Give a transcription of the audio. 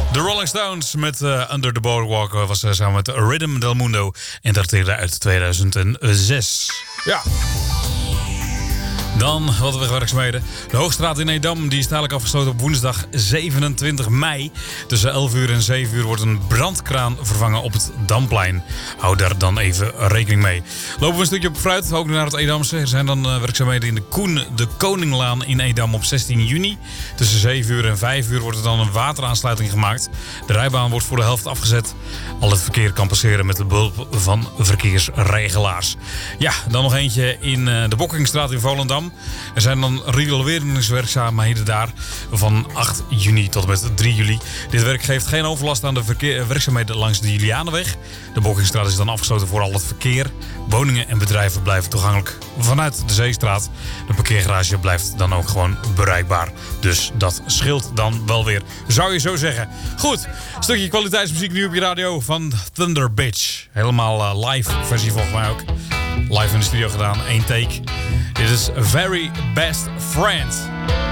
De Rolling Stones met Under the Boardwalk was samen met Rhythm del Mundo en dateerde uit 2006. Ja. Dan wat wegwerkzaamheden. De Hoogstraat in Edam die is tijdelijk afgesloten op woensdag 27 mei. Tussen 11 uur en 7 uur wordt een brandkraan vervangen op het Damplein. Hou daar dan even rekening mee. Lopen we een stukje op vooruit, ook naar het Edamse. Er zijn dan werkzaamheden in de Koninglaan in Edam op 16 juni. Tussen 7 uur en 5 uur wordt er dan een wateraansluiting gemaakt. De rijbaan wordt voor de helft afgezet. Al het verkeer kan passeren met de behulp van verkeersregelaars. Ja, dan nog eentje in de Bokkingstraat in Volendam. Er zijn dan rioleringswerkzaamheden daar van 8 juni tot en met 3 juli. Dit werk geeft geen overlast aan de werkzaamheden langs de Julianenweg. De Bokkingstraat is dan afgesloten voor al het verkeer. Woningen en bedrijven blijven toegankelijk vanuit de Zeestraat. De parkeergarage blijft dan ook gewoon bereikbaar. Dus dat scheelt dan wel weer, zou je zo zeggen. Goed, een stukje kwaliteitsmuziek nu op je radio van Thunder Bitch. Helemaal live versie volgens mij ook. Live in de studio gedaan, 1 take. Dit is Very Best Friend.